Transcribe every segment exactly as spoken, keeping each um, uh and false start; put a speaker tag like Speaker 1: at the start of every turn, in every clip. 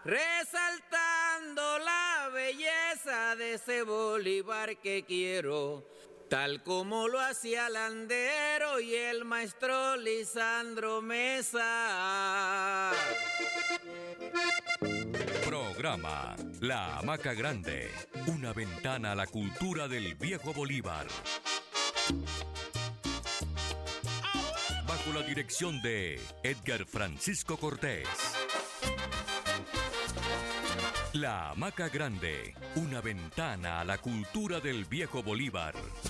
Speaker 1: resaltando la belleza de ese Bolívar que quiero, tal como lo hacía Landero y el maestro Lisandro Mesa.
Speaker 2: Programa La Hamaca Grande, una ventana a la cultura del viejo Bolívar. Bajo la dirección de Edgar Francisco Cortés. La Hamaca Grande, una ventana a la cultura del viejo Bolívar.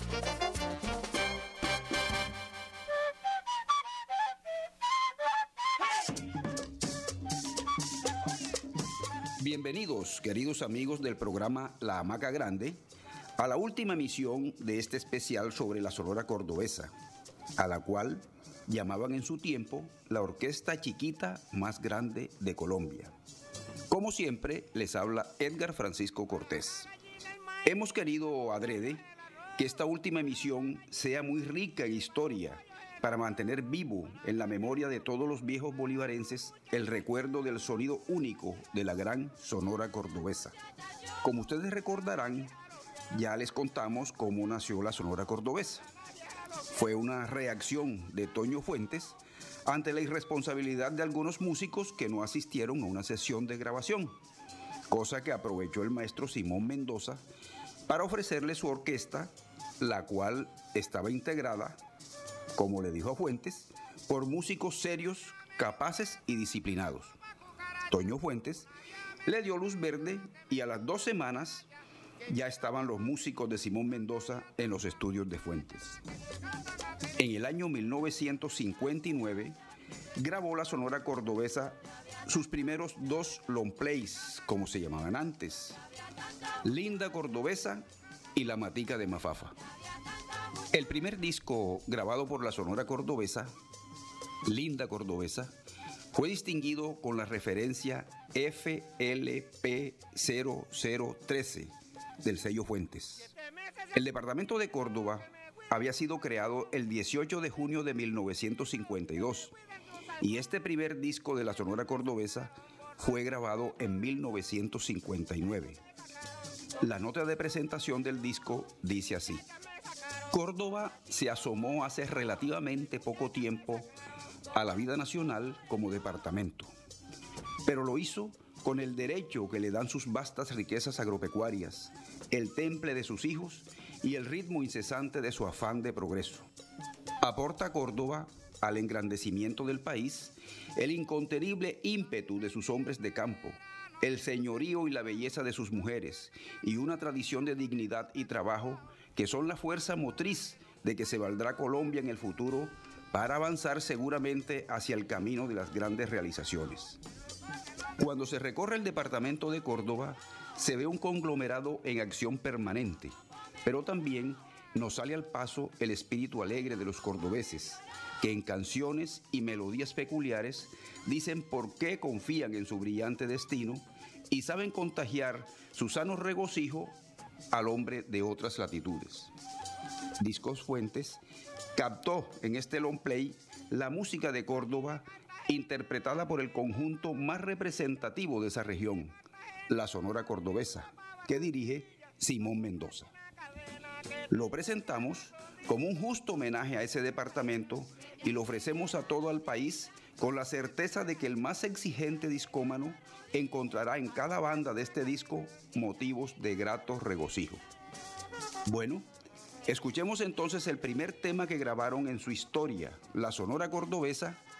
Speaker 3: Bienvenidos, queridos amigos del programa La Hamaca Grande, a la última emisión de este especial sobre la Sonora Cordobesa, a la cual llamaban en su tiempo la orquesta chiquita más grande de Colombia. Como siempre, les habla Edgar Francisco Cortés. Hemos querido adrede que esta última emisión sea muy rica en historia para mantener vivo en la memoria de todos los viejos bolivarenses el recuerdo del sonido único de la gran Sonora Cordobesa. Como ustedes recordarán, ya les contamos cómo nació la Sonora Cordobesa. Fue una reacción de Toño Fuentes ante la irresponsabilidad de algunos músicos que no asistieron a una sesión de grabación, cosa que aprovechó el maestro Simón Mendoza para ofrecerle su orquesta, la cual estaba integrada, como le dijo a Fuentes, por músicos serios, capaces y disciplinados. Toño Fuentes le dio luz verde y a las dos semanas ya estaban los músicos de Simón Mendoza en los estudios de Fuentes. En el año mil novecientos cincuenta y nueve grabó la Sonora Cordobesa sus primeros dos long plays, como se llamaban antes, Linda Cordobesa y La Matica de Mafafa. El primer disco grabado por la Sonora Cordobesa, Linda Cordobesa, fue distinguido con la referencia F L P cero cero uno tres del sello Fuentes. El departamento de Córdoba había sido creado el dieciocho de junio de mil novecientos cincuenta y dos y este primer disco de la Sonora Cordobesa fue grabado en mil novecientos cincuenta y nueve. La nota de presentación del disco dice así: Córdoba se asomó hace relativamente poco tiempo a la vida nacional como departamento, pero lo hizo con el derecho que le dan sus vastas riquezas agropecuarias, el temple de sus hijos y el ritmo incesante de su afán de progreso. Aporta Córdoba al engrandecimiento del país el incontenible ímpetu de sus hombres de campo, el señorío y la belleza de sus mujeres y una tradición de dignidad y trabajo que son la fuerza motriz de que se valdrá Colombia en el futuro para avanzar seguramente hacia el camino de las grandes realizaciones. Cuando se recorre el departamento de Córdoba, se ve un conglomerado en acción permanente, pero también nos sale al paso el espíritu alegre de los cordobeses, que en canciones y melodías peculiares dicen por qué confían en su brillante destino y saben contagiar su sano regocijo al hombre de otras latitudes. Discos Fuentes captó en este long play la música de Córdoba interpretada por el conjunto más representativo de esa región, la Sonora Cordobesa, que dirige Simón Mendoza. Lo presentamos como un justo homenaje a ese departamento y lo ofrecemos a todo el país con la certeza de que el más exigente discómano encontrará en cada banda de este disco motivos de grato regocijo. Bueno, escuchemos entonces el primer tema que grabaron en su historia, la Sonora Cordobesa,